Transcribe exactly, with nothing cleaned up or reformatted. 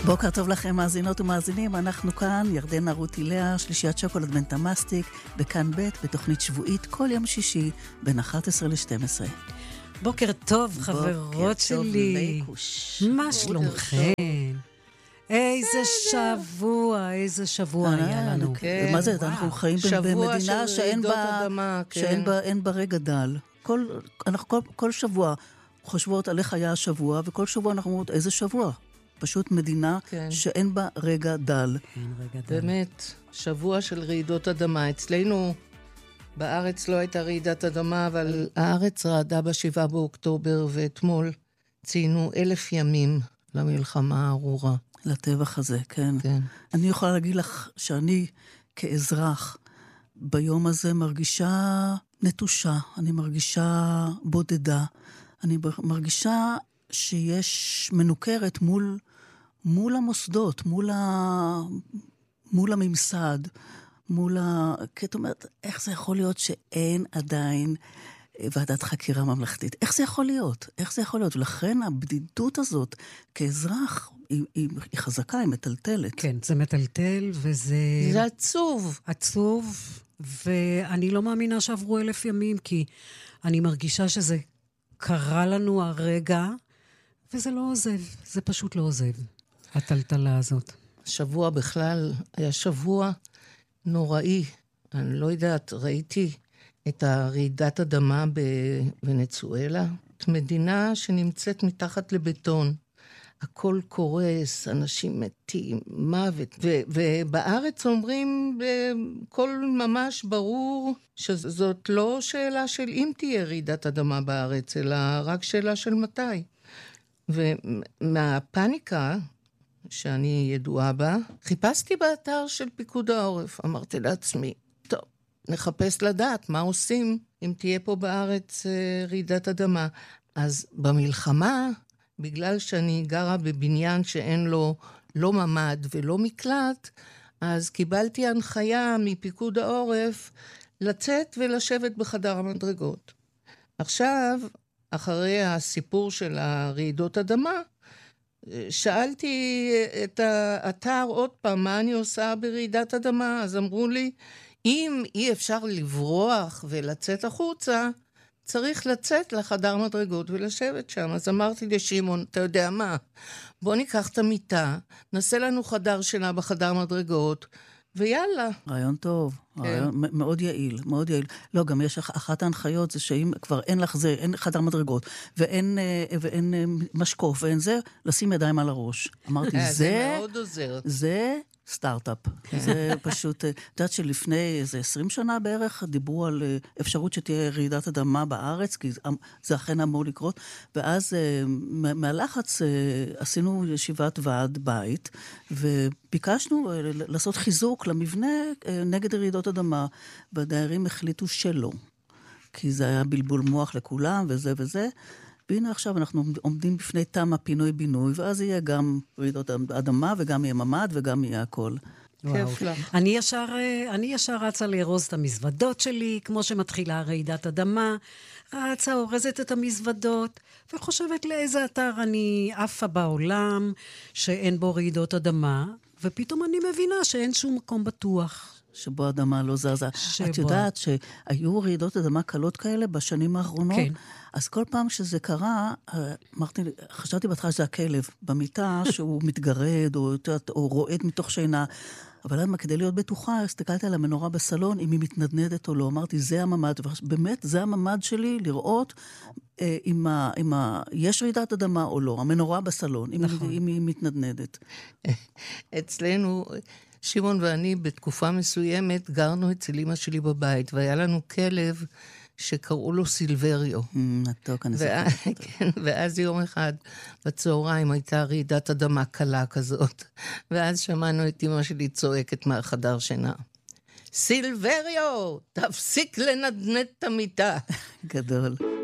בוקר טוב לכם מאזינות ומאזינים, אנחנו כאן, ירדנה רותי לאה, שלישיית שוקולד בן תמאסטיק, בכאן ב' בתוכנית שבועית כל יום שישי בין אחת עשרה ל-שתים עשרה. בוקר טוב חברות שלי, מה שלומכם? איזה שבוע, איזה שבוע היה לנו. מה זה, אנחנו חיים במדינה שאין בה רגע דל. אנחנו כל שבוע חושבות על איך היה השבוע, וכל שבוע אנחנו אומרות איזה שבוע. פשוט מדינה כן. שאין בה רגע דל. רגע דל. באמת, שבוע של רעידות אדמה. אצלנו בארץ לא הייתה רעידת אדמה, אבל הארץ רעדה בשבעה באוקטובר, ואתמול ציינו אלף ימים למלחמה הארורה. לטבח הזה, כן. כן. אני יכולה להגיד לך שאני כאזרח ביום הזה מרגישה נטושה, אני מרגישה בודדה, אני מרגישה שיש מנוכרת מול, מול המוסדות, מול, ה, מול הממסד, מול ה... כי את אומרת, איך זה יכול להיות שאין עדיין ועדת חקירה ממלכתית? איך זה יכול להיות? איך זה יכול להיות? ולכן הבדידות הזאת כאזרח היא, היא, היא חזקה, היא מטלטלת. כן, זה מטלטל וזה... זה עצוב. עצוב, ואני לא מאמינה שעברו אלף ימים, כי אני מרגישה שזה קרה לנו הרגע, וזה לא עוזב, זה פשוט לא עוזב, הטלטלה הזאת. שבוע בכלל היה שבוע נוראי. אני לא יודעת, ראיתי את הרעידת אדמה בוונצואלה, את מדינה שנמצאת מתחת לבטון. הכל קורס, אנשים מתים, מוות. ו- ובארץ אומרים בכל ממש ברור שזאת לא שאלה של אם תהיה רעידת אדמה בארץ, אלא רק שאלה של מתי. ומהפניקה שאני ידועה בה, חיפשתי באתר של פיקוד העורף. אמרתי לעצמי, טוב, נחפש לדעת מה עושים אם תהיה פה בארץ רעידת אדמה. אז במלחמה, בגלל שאני גרה בבניין שאין לו לא ממד ולא מקלט, אז קיבלתי הנחיה מפיקוד העורף לצאת ולשבת בחדר המדרגות. עכשיו, אחרי הסיפור של הרעידות אדמה, שאלתי את האתר עוד פעם, מה אני עושה ברעידת אדמה? אז אמרו לי, אם אי אפשר לברוח ולצאת החוצה, צריך לצאת לחדר מדרגות ולשבת שם. אז אמרתי לשמעון, אתה יודע מה? בוא ניקח את המיטה, נעשה לנו חדר שינה בחדר מדרגות, ויאללה. רעיון טוב, כן. רעיון מאוד יעיל, מאוד יעיל. לא, גם יש אחת ההנחיות, זה שאם כבר אין לך זה, אין חדר מדרגות, ואין, ואין משקוף, ואין זה, לשים ידיים על הראש. אמרתי, זה, זה מאוד עוזר. זה סטארט-אפ. זה פשוט, את יודעת שלפני איזה עשרים שנה בערך, דיברו על אפשרות שתהיה רעידת אדמה בארץ, כי זה אכן אמור לקרות, ואז מהלחץ עשינו ישיבת ועד בית, וביקשנו לעשות חיזוק למבנה נגד רעידות אדמה, והדיירים החליטו שלא, כי זה היה בלבול מוח לכולם, וזה וזה, והנה עכשיו אנחנו עומדים בפני תם הפינוי בינוי, ואז יהיה גם רעידות אדמה, וגם יהיה ממד, וגם יהיה הכל. כיף לך. אני ישר, אני ישר רצה לארוז את המזוודות שלי, כמו שמתחילה רעידת אדמה, רצה, אורזת את המזוודות, וחושבת לאיזה אתר אני עפה בעולם, שאין בו רעידות אדמה, ופתאום אני מבינה שאין שום מקום בטוח. שבו אדמה לא זזה. שבו. את יודעת שהיו רעידות אדמה קלות כאלה בשנים האחרונות? כן. אז כל פעם שזה קרה, אמרתי, חשבתי בהתחלה שזה הכלב, במיטה שהוא מתגרד, או, או רועד מתוך שינה, אבל למה, כדי להיות בטוחה, הסתכלתי על המנורה בסלון, אם היא מתנדנדת או לא, אמרתי, זה הממד, ובאמת זה הממד שלי, לראות אה, אם, ה, אם ה, יש רעידת אדמה או לא, המנורה בסלון, נכון. אם, אם היא מתנדנדת. אצלנו, שמעון ואני בתקופה מסוימת, גרנו אצל אמא שלי בבית, והיה לנו כלב, שקראו לו סילבריו. נתוק, אני זוכרת. כן, ואז יום אחד בצהריים הייתה רעידת אדמה קלה כזאת, ואז שמענו את אמא שלי צועקת מהחדר שינה. סילבריו, תפסיק לנדנד את המיטה. גדול.